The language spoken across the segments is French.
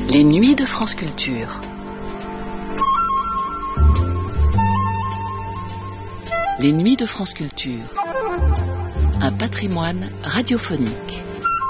Les nuits de France Culture. Les nuits de France Culture. Un patrimoine radiophonique.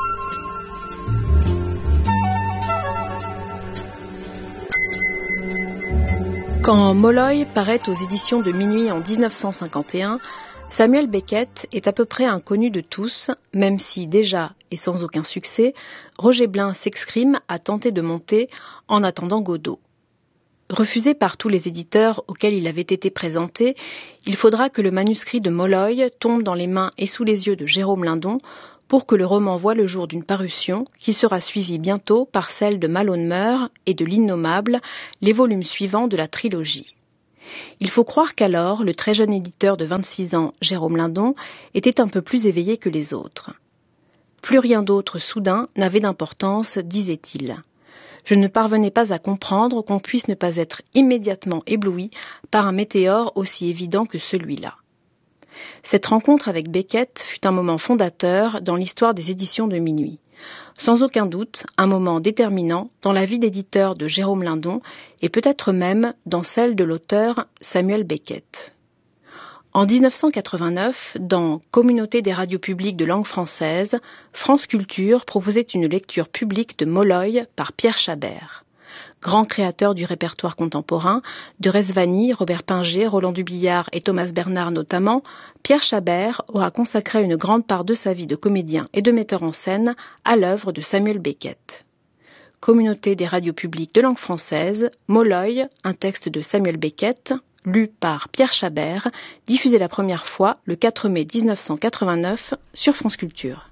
Quand Molloy paraît aux éditions de Minuit en 1951, Samuel Beckett est à peu près inconnu de tous, même si déjà, et sans aucun succès, Roger Blin s'excrime à tenter de monter En attendant Godot. Refusé par tous les éditeurs auxquels il avait été présenté, il faudra que le manuscrit de Molloy tombe dans les mains et sous les yeux de Jérôme Lindon pour que le roman voie le jour d'une parution qui sera suivie bientôt par celle de Malone Meurt et de L'Innommable, les volumes suivants de la trilogie. Il faut croire qu'alors, le très jeune éditeur de 26 ans, Jérôme Lindon, était un peu plus éveillé que les autres. Plus rien d'autre, soudain, n'avait d'importance, disait-il. Je ne parvenais pas à comprendre qu'on puisse ne pas être immédiatement ébloui par un météore aussi évident que celui-là. Cette rencontre avec Beckett fut un moment fondateur dans l'histoire des éditions de Minuit. Sans aucun doute, un moment déterminant dans la vie d'éditeur de Jérôme Lindon et peut-être même dans celle de l'auteur Samuel Beckett. En 1989, dans Communauté des radios publiques de langue française, France Culture proposait une lecture publique de Molloy par Pierre Chabert. Grand créateur du répertoire contemporain, de Rezvani, Robert Pinger, Roland Dubillard et Thomas Bernard notamment, Pierre Chabert aura consacré une grande part de sa vie de comédien et de metteur en scène à l'œuvre de Samuel Beckett. Communauté des radios publiques de langue française, Molloy, un texte de Samuel Beckett, lu par Pierre Chabert, diffusé la première fois le 4 mai 1989 sur France Culture.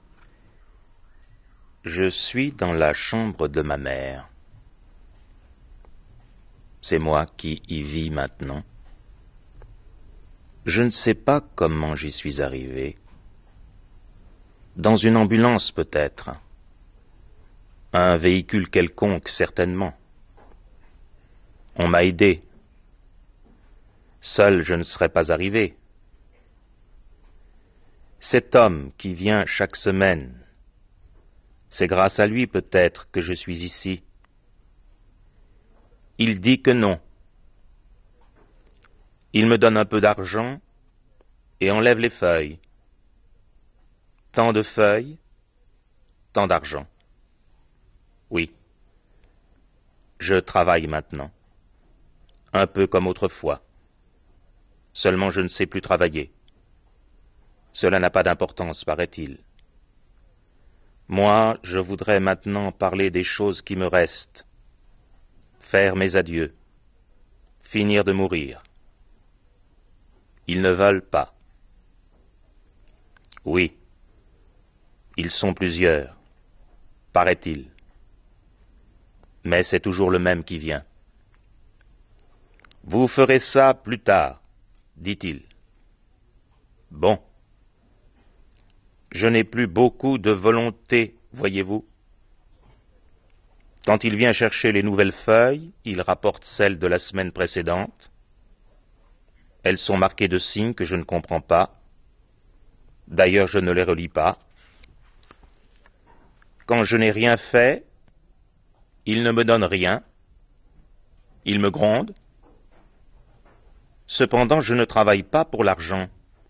Je suis dans la chambre de ma mère. C'est moi qui y vis maintenant. Je ne sais pas comment j'y suis arrivé. Dans une ambulance peut-être. Un véhicule quelconque certainement. On m'a aidé. Seul je ne serais pas arrivé. Cet homme qui vient chaque semaine, c'est grâce à lui peut-être que je suis ici. Il dit que non. Il me donne un peu d'argent et enlève les feuilles. Tant de feuilles, tant d'argent. Oui. Je travaille maintenant. Un peu comme autrefois. Seulement je ne sais plus travailler. Cela n'a pas d'importance, paraît-il. Moi, je voudrais maintenant parler des choses qui me restent. Faire mes adieux. Finir de mourir. Ils ne veulent pas. Oui. Ils sont plusieurs, paraît-il. Mais c'est toujours le même qui vient. Vous ferez ça plus tard, dit-il. Bon. Je n'ai plus beaucoup de volonté, voyez-vous. Quand il vient chercher les nouvelles feuilles, il rapporte celles de la semaine précédente. Elles sont marquées de signes que je ne comprends pas. D'ailleurs, je ne les relis pas. Quand je n'ai rien fait, il ne me donne rien. Il me gronde. Cependant, je ne travaille pas pour l'argent.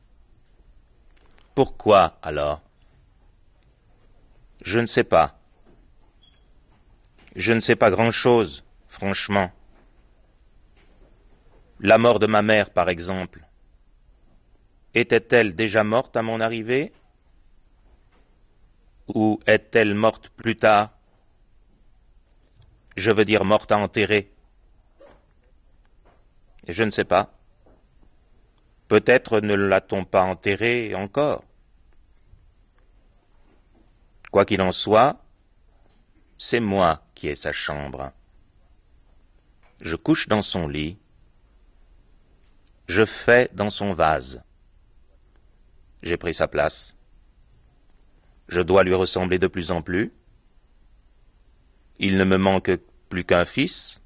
Pourquoi, alors? Je ne sais pas. Je ne sais pas grand-chose, franchement. La mort de ma mère, par exemple. Était-elle déjà morte à mon arrivée? Ou est-elle morte plus tard? Je veux dire morte à enterrer. Je ne sais pas. Peut-être ne l'a-t-on pas enterrée encore. Quoi qu'il en soit, c'est moi qui ai sa chambre. Je couche dans son lit. Je fais dans son vase. J'ai pris sa place. Je dois lui ressembler de plus en plus. Il ne me manque plus qu'un fils.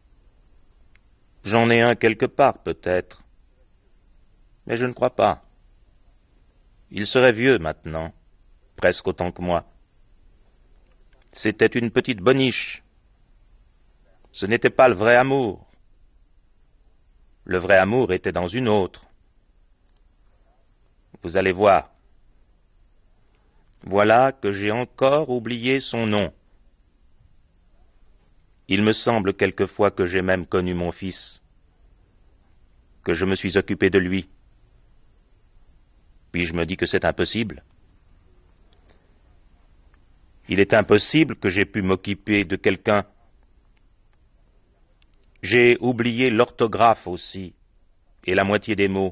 J'en ai un quelque part, peut-être. Mais je ne crois pas. Il serait vieux maintenant, presque autant que moi. C'était une petite boniche. Ce n'était pas le vrai amour. Le vrai amour était dans une autre. Vous allez voir. Voilà que j'ai encore oublié son nom. Il me semble quelquefois que j'ai même connu mon fils, que je me suis occupé de lui. Puis je me dis que c'est impossible. Il est impossible que j'aie pu m'occuper de quelqu'un. J'ai oublié l'orthographe aussi, et la moitié des mots.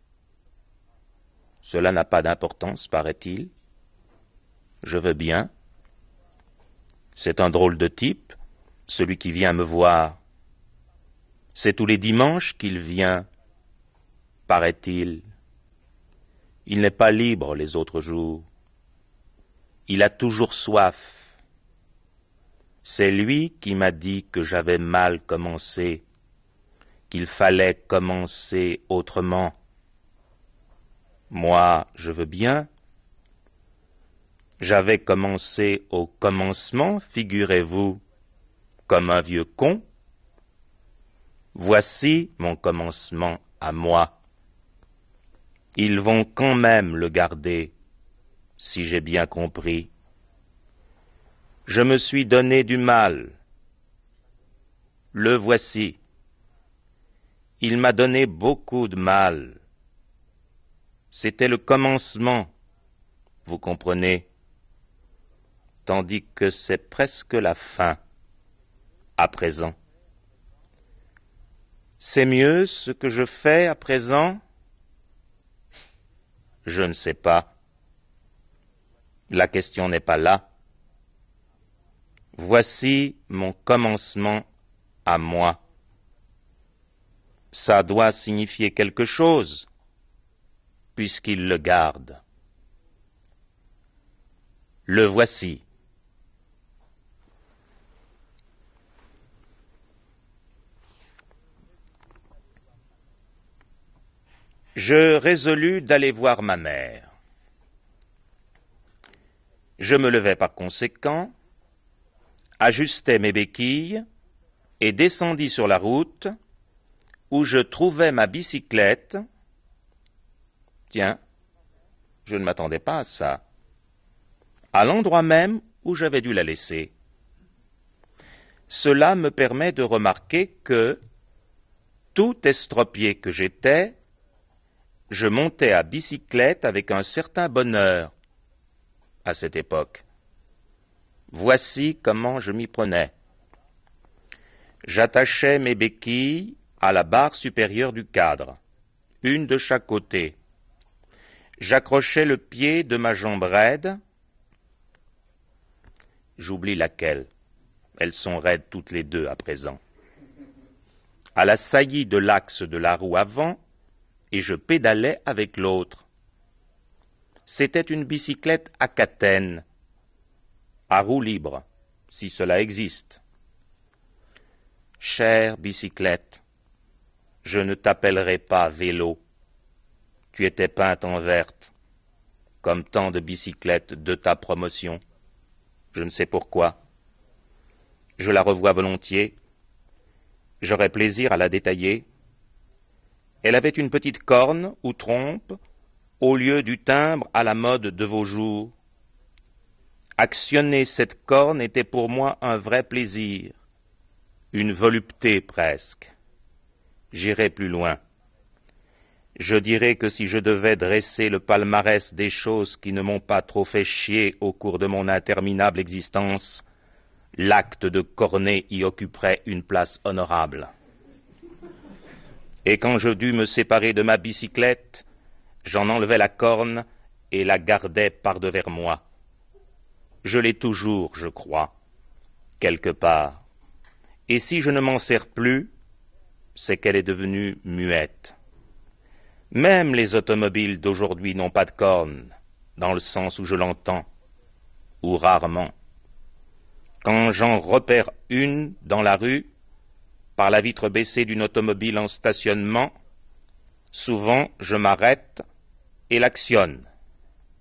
Cela n'a pas d'importance, paraît-il. Je veux bien. C'est un drôle de type, celui qui vient me voir. C'est tous les dimanches qu'il vient, paraît-il. Il n'est pas libre les autres jours. Il a toujours soif. C'est lui qui m'a dit que j'avais mal commencé, qu'il fallait commencer autrement. Moi, je veux bien. J'avais commencé au commencement, figurez-vous, comme un vieux con. Voici mon commencement à moi. Ils vont quand même le garder, si j'ai bien compris. Je me suis donné du mal. Le voici. Il m'a donné beaucoup de mal. C'était le commencement, vous comprenez, tandis que c'est presque la fin, à présent. C'est mieux ce que je fais à présent? Je ne sais pas. La question n'est pas là. Voici mon commencement à moi. Ça doit signifier quelque chose, puisqu'il le garde. Le voici. Je résolus d'aller voir ma mère. Je me levai par conséquent, ajustai mes béquilles et descendis sur la route où je trouvai ma bicyclette. Tiens, je ne m'attendais pas à ça. À l'endroit même où j'avais dû la laisser. Cela me permet de remarquer que, tout estropié que j'étais, je montais à bicyclette avec un certain bonheur à cette époque. Voici comment je m'y prenais. J'attachais mes béquilles à la barre supérieure du cadre, une de chaque côté. J'accrochais le pied de ma jambe raide. J'oublie laquelle. Elles sont raides toutes les deux à présent. À la saillie de l'axe de la roue avant, et je pédalais avec l'autre. C'était une bicyclette à catène, à roue libre, si cela existe. Chère bicyclette, je ne t'appellerai pas vélo. Tu étais peinte en verte, comme tant de bicyclettes de ta promotion. Je ne sais pourquoi. Je la revois volontiers. J'aurais plaisir à la détailler. Elle avait une petite corne ou trompe au lieu du timbre à la mode de vos jours. Actionner cette corne était pour moi un vrai plaisir, une volupté presque. J'irai plus loin. Je dirais que si je devais dresser le palmarès des choses qui ne m'ont pas trop fait chier au cours de mon interminable existence, l'acte de corner y occuperait une place honorable. Et quand je dus me séparer de ma bicyclette, j'en enlevai la corne et la gardai par-devers moi. Je l'ai toujours, je crois, quelque part. Et si je ne m'en sers plus, c'est qu'elle est devenue muette. Même les automobiles d'aujourd'hui n'ont pas de corne, dans le sens où je l'entends, ou rarement. Quand j'en repère une dans la rue, par la vitre baissée d'une automobile en stationnement, souvent je m'arrête et l'actionne.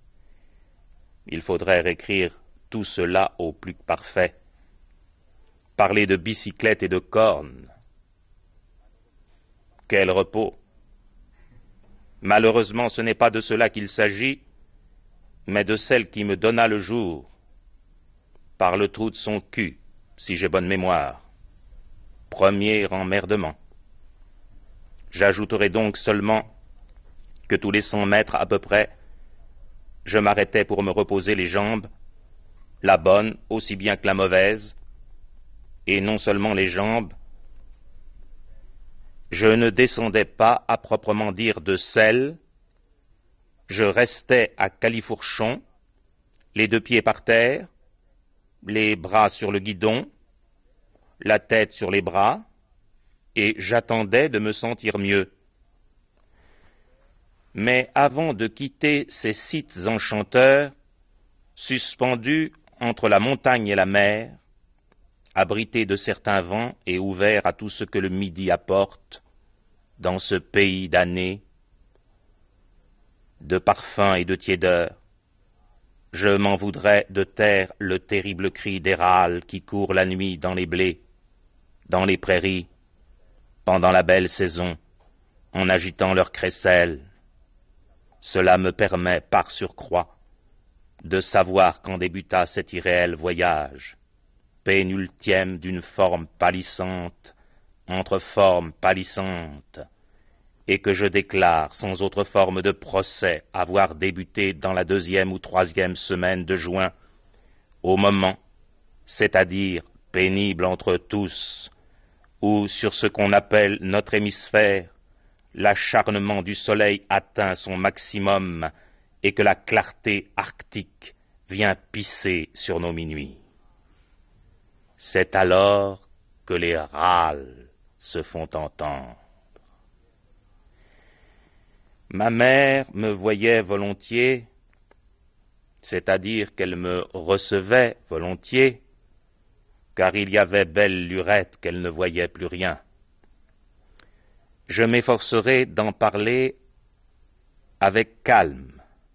Il faudrait réécrire tout cela au plus parfait. parler de bicyclette et de cornes. Quel repos! Malheureusement, ce n'est pas de cela qu'il s'agit, mais de celle qui me donna le jour, par le trou de son cul, si j'ai bonne mémoire. Premier emmerdement. J'ajouterai donc seulement que tous les 100 mètres à peu près, je m'arrêtais pour me reposer les jambes, la bonne aussi bien que la mauvaise, et non seulement les jambes, je ne descendais pas à proprement dire de selle, je restais à califourchon, les 2 pieds par terre, les bras sur le guidon, la tête sur les bras, et j'attendais de me sentir mieux. Mais avant de quitter ces sites enchanteurs, suspendus entre la montagne et la mer, abrités de certains vents et ouverts à tout ce que le midi apporte, dans ce pays d'années, de parfums et de tiédeur, je m'en voudrais de taire le terrible cri des râles qui courent la nuit dans les blés, dans les prairies, pendant la belle saison, en agitant leurs crécelles. Cela me permet, par surcroît, de savoir quand débuta cet irréel voyage, pénultième d'une forme pâlissante entre formes pâlissantes, et que je déclare sans autre forme de procès avoir débuté dans la 2e ou 3e semaine de juin, au moment, c'est-à-dire pénible entre tous, où sur ce qu'on appelle notre hémisphère, l'acharnement du soleil atteint son maximum et que la clarté arctique vient pisser sur nos minuits. C'est alors que les râles se font entendre. Ma mère me voyait volontiers, c'est-à-dire qu'elle me recevait volontiers, car il y avait belle lurette qu'elle ne voyait plus rien. Je m'efforcerai d'en parler avec calme.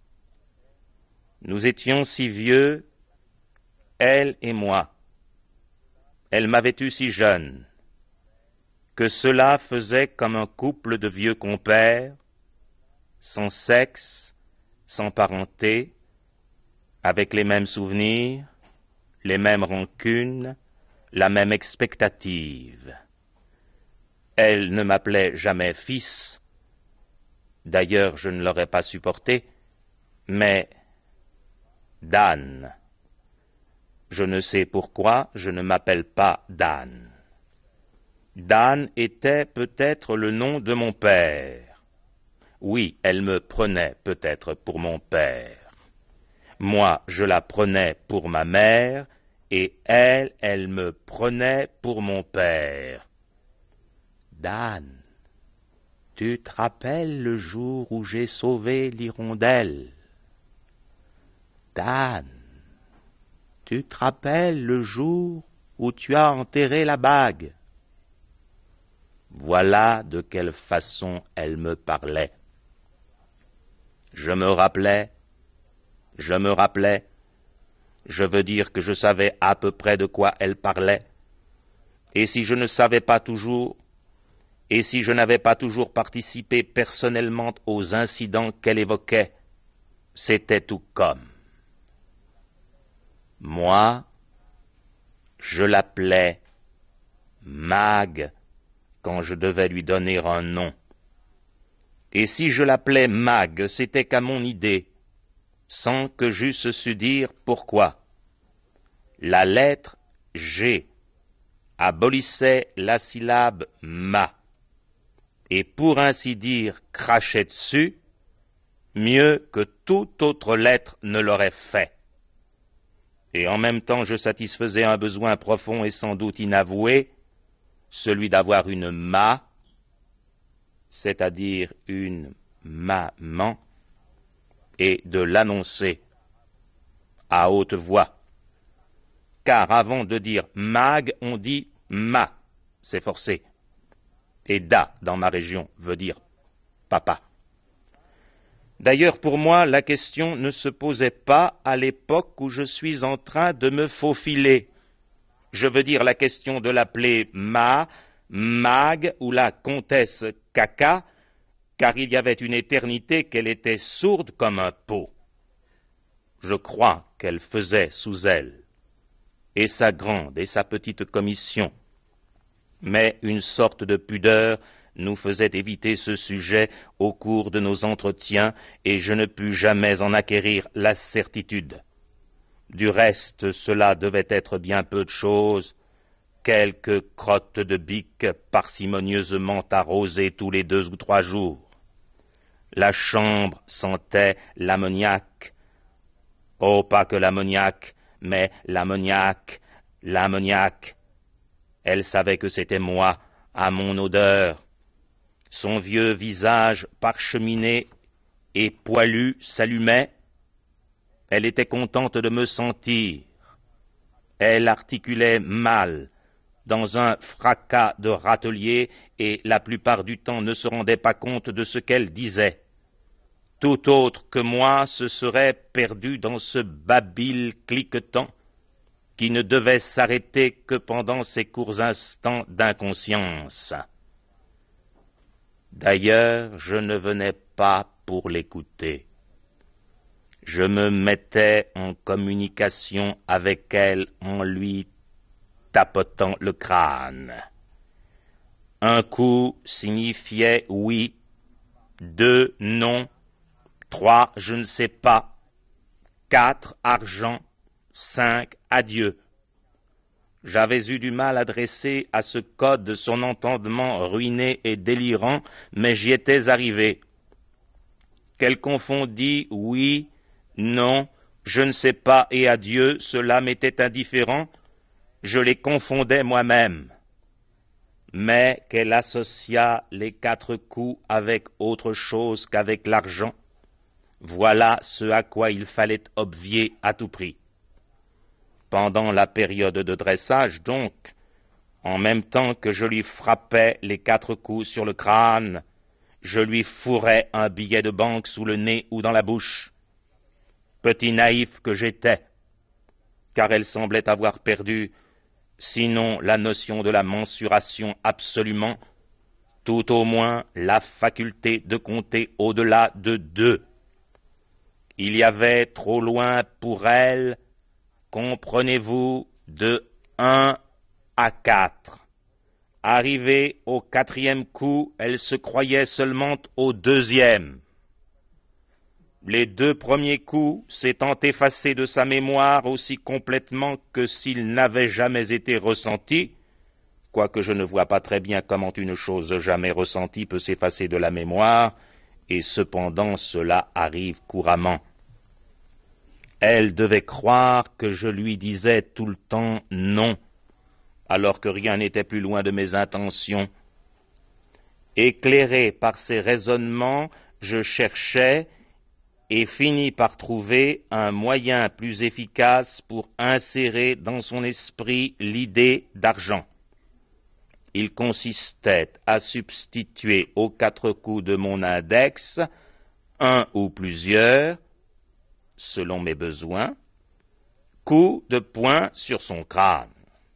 Nous étions si vieux, elle et moi. Elle m'avait eu si jeune, que cela faisait comme un couple de vieux compères, sans sexe, sans parenté, avec les mêmes souvenirs, les mêmes rancunes, la même expectative. Elle ne m'appelait jamais fils, d'ailleurs je ne l'aurais pas supporté, mais Dan. Je ne sais pourquoi je ne m'appelle pas Dan. Dan était peut-être le nom de mon père. Oui, elle me prenait peut-être pour mon père. Moi, je la prenais pour ma mère, et elle me prenait pour mon père. Dan, tu te rappelles le jour où j'ai sauvé l'hirondelle? Dan, tu te rappelles le jour où tu as enterré la bague? Voilà de quelle façon elle me parlait. Je me rappelais, je veux dire que je savais à peu près de quoi elle parlait, et si je ne savais pas toujours, et si je n'avais pas toujours participé personnellement aux incidents qu'elle évoquait, c'était tout comme. Moi, je l'appelais Mag quand je devais lui donner un nom. Et si je l'appelais Mag, c'était qu'à mon idée, sans que j'eusse su dire pourquoi. La lettre G abolissait la syllabe ma, et pour ainsi dire crachait dessus, mieux que toute autre lettre ne l'aurait fait. Et en même temps je satisfaisais un besoin profond et sans doute inavoué, celui d'avoir une ma, c'est-à-dire une maman, et de l'annoncer à haute voix. Car avant de dire mag, on dit ma, c'est forcé. Et da, dans ma région, veut dire papa. D'ailleurs, pour moi, la question ne se posait pas à l'époque où je suis en train de me faufiler. Je veux dire la question de l'appeler Mag ou la comtesse Caca, car il y avait une éternité qu'elle était sourde comme un pot. Je crois qu'elle faisait sous elle, et sa grande et sa petite commission, mais une sorte de pudeur nous faisait éviter ce sujet au cours de nos entretiens, et je ne pus jamais en acquérir la certitude. Du reste, cela devait être bien peu de chose, quelques crottes de bique parcimonieusement arrosées tous les 2 ou 3 jours. La chambre sentait l'ammoniaque. Oh, pas que l'ammoniaque, mais l'ammoniaque. Elle savait que c'était moi, à mon odeur. Son vieux visage parcheminé et poilu s'allumait. Elle était contente de me sentir. Elle articulait mal, dans un fracas de râtelier, et la plupart du temps ne se rendait pas compte de ce qu'elle disait. Tout autre que moi se serait perdu dans ce babil cliquetant qui ne devait s'arrêter que pendant ces courts instants d'inconscience. D'ailleurs, je ne venais pas pour l'écouter. Je me mettais en communication avec elle en lui tapotant le crâne. Un coup signifiait oui, 2 non, 3 je ne sais pas, 4 argent, 5 adieu. J'avais eu du mal à dresser à ce code son entendement ruiné et délirant, mais j'y étais arrivé. Qu'elle confondît oui, non, je ne sais pas et adieu, cela m'était indifférent, je les confondais moi-même. Mais qu'elle associât les 4 coups avec autre chose qu'avec l'argent, voilà ce à quoi il fallait obvier à tout prix. Pendant la période de dressage, donc, en même temps que je lui frappais les 4 coups sur le crâne, je lui fourrais un billet de banque sous le nez ou dans la bouche. Petit naïf que j'étais, car elle semblait avoir perdu, sinon la notion de la mensuration absolument, tout au moins la faculté de compter au-delà de 2. Il y avait trop loin pour elle, comprenez-vous, de 1 à 4. Arrivée au 4e coup, elle se croyait seulement au 2e. Les 2 premiers coups s'étant effacés de sa mémoire aussi complètement que s'ils n'avaient jamais été ressentis, quoique je ne vois pas très bien comment une chose jamais ressentie peut s'effacer de la mémoire, et cependant cela arrive couramment. Elle devait croire que je lui disais tout le temps non, alors que rien n'était plus loin de mes intentions. Éclairé par ces raisonnements, je cherchais et finis par trouver un moyen plus efficace pour insérer dans son esprit l'idée d'argent. Il consistait à substituer aux 4 coups de mon index, un ou plusieurs, selon mes besoins, coups de poing sur son crâne.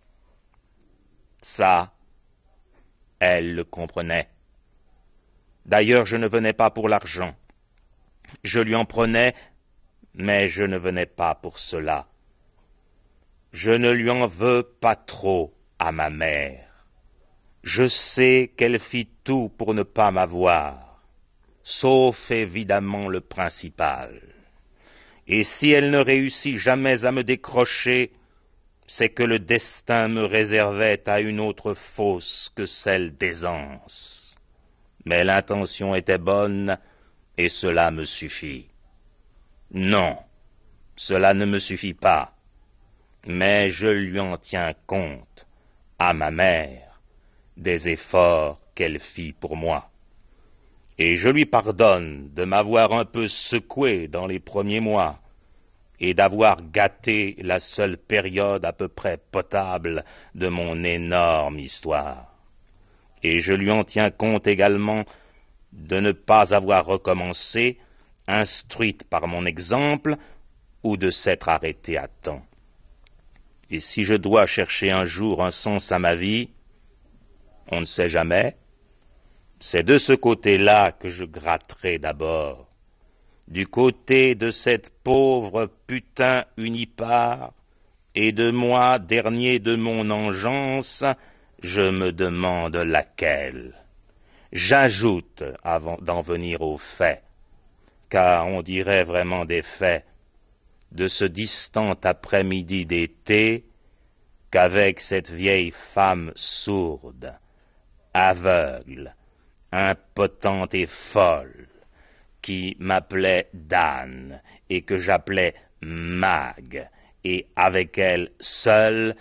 Ça, elle le comprenait. D'ailleurs, je ne venais pas pour l'argent. Je lui en prenais, mais je ne venais pas pour cela. Je ne lui en veux pas trop à ma mère. Je sais qu'elle fit tout pour ne pas m'avoir, sauf évidemment le principal. Et si elle ne réussit jamais à me décrocher, c'est que le destin me réservait à une autre fosse que celle d'aisance. Mais l'intention était bonne, et cela me suffit. Non, cela ne me suffit pas, mais je lui en tiens compte, à ma mère, des efforts qu'elle fit pour moi. Et je lui pardonne de m'avoir un peu secoué dans les premiers mois, et d'avoir gâté la seule période à peu près potable de mon énorme histoire. Et je lui en tiens compte également de ne pas avoir recommencé, instruite par mon exemple, ou de s'être arrêtée à temps. Et si je dois chercher un jour un sens à ma vie, on ne sait jamais, c'est de ce côté-là que je gratterai d'abord. Du côté de cette pauvre putain unipare, et de moi, dernier de mon engeance, je me demande laquelle. J'ajoute, avant d'en venir aux faits, car on dirait vraiment des faits, de ce distant après-midi d'été, qu'avec cette vieille femme sourde, aveugle, impotente et folle, qui m'appelait Dan et que j'appelais Mag, et avec elle seule,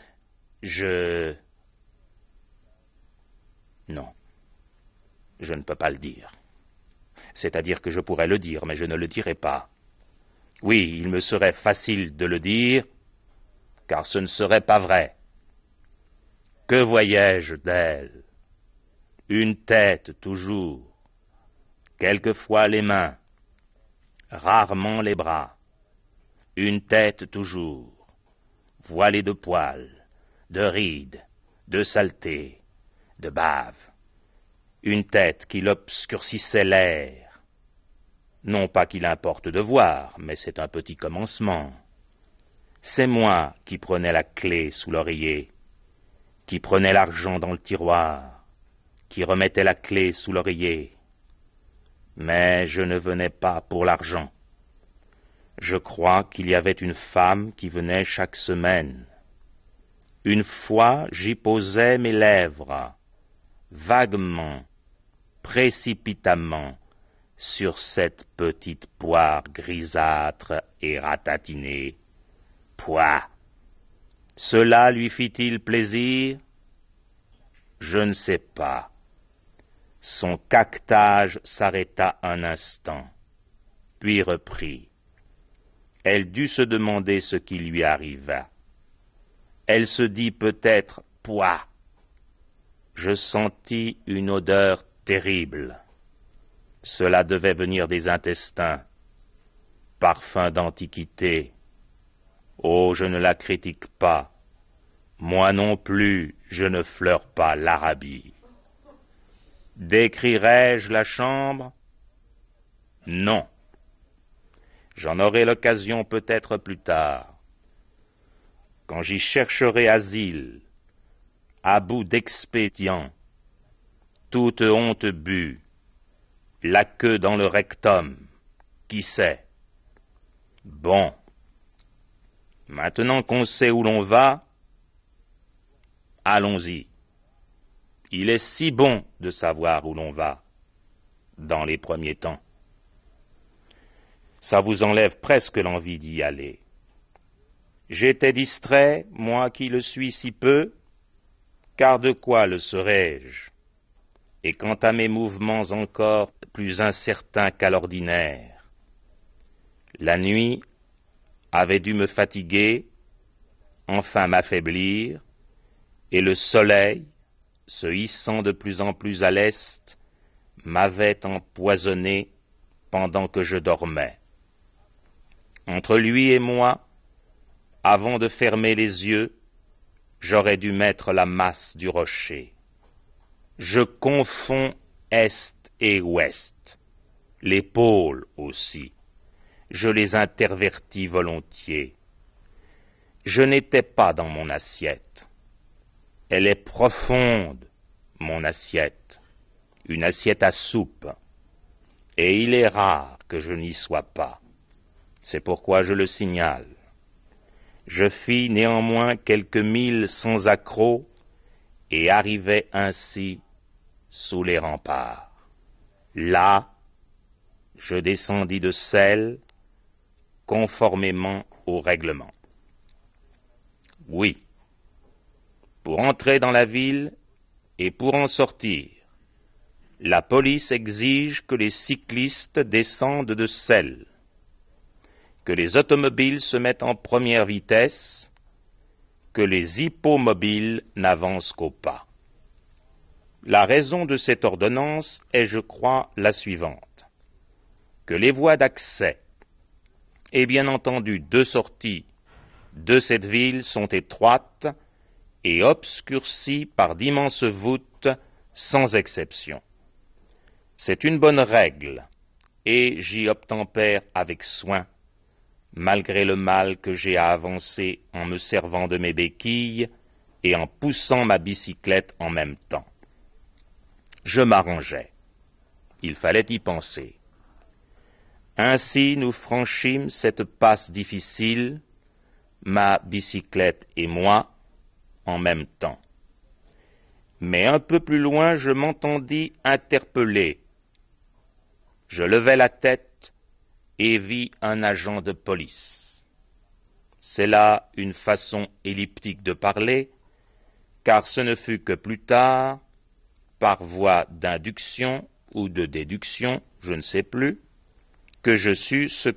Non, je ne peux pas le dire. C'est-à-dire que je pourrais le dire, mais je ne le dirai pas. Oui, il me serait facile de le dire, car ce ne serait pas vrai. Que voyais-je d'elle? Une tête toujours, quelquefois les mains, rarement les bras, une tête toujours, voilée de poils, de rides, de saleté, de bave, une tête qui l'obscurcissait l'air. Non pas qu'il importe de voir, mais c'est un petit commencement. C'est moi qui prenais la clé sous l'oreiller, qui prenais l'argent dans le tiroir, qui remettait la clé sous l'oreiller. Mais je ne venais pas pour l'argent. Je crois qu'il y avait une femme qui venait chaque semaine. Une fois, j'y posais mes lèvres, vaguement, précipitamment, sur cette petite poire grisâtre et ratatinée. Pouah! Cela lui fit-il plaisir? Je ne sais pas. Son caquetage s'arrêta un instant, puis reprit. Elle dut se demander ce qui lui arriva. Elle se dit peut-être « Pouah !» Je sentis une odeur terrible. Cela devait venir des intestins. Parfum d'antiquité. Oh, je ne la critique pas. Moi non plus, je ne fleure pas l'Arabie. Décrirai-je la chambre? Non. J'en aurai l'occasion peut-être plus tard. Quand j'y chercherai asile, à bout d'expédients, toute honte bue, la queue dans le rectum, qui sait? Bon. Maintenant qu'on sait où l'on va, allons-y. Il est si bon de savoir où l'on va, dans les premiers temps. Ça vous enlève presque l'envie d'y aller. J'étais distrait, moi qui le suis si peu, car de quoi le serais-je? Et quant à mes mouvements encore plus incertains qu'à l'ordinaire, la nuit avait dû me fatiguer, enfin m'affaiblir, et le soleil, se hissant de plus en plus à l'est, m'avait empoisonné pendant que je dormais. Entre lui et moi, avant de fermer les yeux, j'aurais dû mettre la masse du rocher. Je confonds est et ouest, les pôles aussi. Je les intervertis volontiers. Je n'étais pas dans mon assiette. Elle est profonde, mon assiette, une assiette à soupe, et il est rare que je n'y sois pas. C'est pourquoi je le signale. Je fis néanmoins quelques milles sans accroc et arrivai ainsi sous les remparts. Là, je descendis de selle conformément au règlement. Oui, pour entrer dans la ville et pour en sortir, la police exige que les cyclistes descendent de selle, que les automobiles se mettent en première vitesse, que les hippomobiles n'avancent qu'au pas. La raison de cette ordonnance est, je crois, la suivante. Que les voies d'accès et bien entendu de sortie de cette ville sont étroites et obscurcies par d'immenses voûtes sans exception. C'est une bonne règle, et j'y obtempère avec soin, malgré le mal que j'ai à avancer en me servant de mes béquilles et en poussant ma bicyclette en même temps. Je m'arrangeais. Il fallait y penser. Ainsi nous franchîmes cette passe difficile, ma bicyclette et moi, en même temps. Mais un peu plus loin, je m'entendis interpeller. Je levai la tête et vis un agent de police. C'est là une façon elliptique de parler, car ce ne fut que plus tard, par voie d'induction ou de déduction, je ne sais plus, que je sus ce